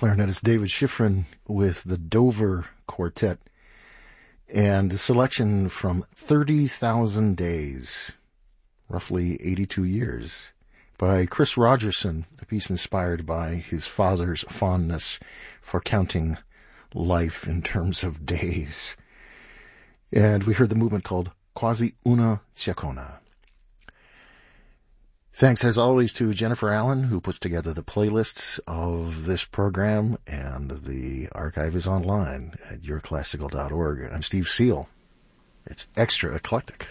clarinetist David Schifrin with the Dover Quartet, and a selection from 30,000 Days, roughly 82 years, by Chris Rogerson, a piece inspired by his father's fondness for counting life in terms of days. And we heard the movement called Quasi una Ciacona. Thanks, as always, to Jennifer Allen, who puts together the playlists of this program, and the archive is online at yourclassical.org. I'm Steve Seal. It's Extra Eclectic.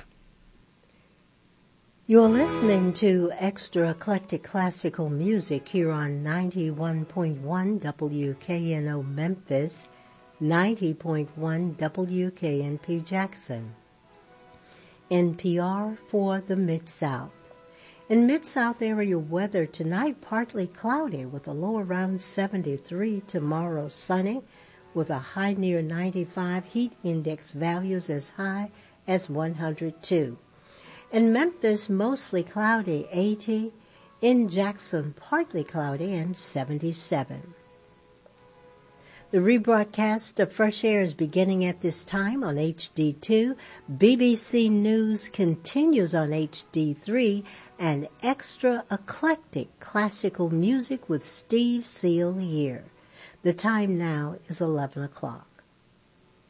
You're listening to Extra Eclectic Classical Music here on 91.1 WKNO Memphis, 90.1 WKNP Jackson. NPR for the Mid-South. In Mid-South area weather tonight, partly cloudy with a low around 73. Tomorrow sunny with a high near 95. Heat index values as high as 102. In Memphis, mostly cloudy, 80. In Jackson, partly cloudy and 77. The rebroadcast of Fresh Air is beginning at this time on HD2. BBC News continues on HD3, and Extra Eclectic Classical Music with Steve Seal here. The time now is 11 o'clock.